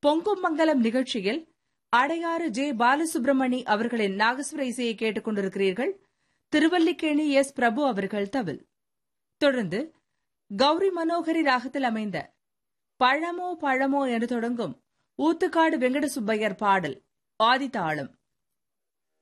பொங்கும் மங்கலம் நிகழ்ச்சியில் அடையாறு ஜே பாலசுப்ரமணி அவர்களின் நாகஸ்வர இசையை கேட்டுக் கொண்டிருக்கிறீர்கள். திருவல்லிக்கேணி எஸ். பிரபு அவர்கள் தவில். தொடர்ந்து கௌரி மனோகரி ராகத்தில் அமைந்த பழமோ பழமோ என்று தொடங்கும் ஊத்துக்காடு வெங்கட சுப்பையர் பாடல் ஆதிதாளம்.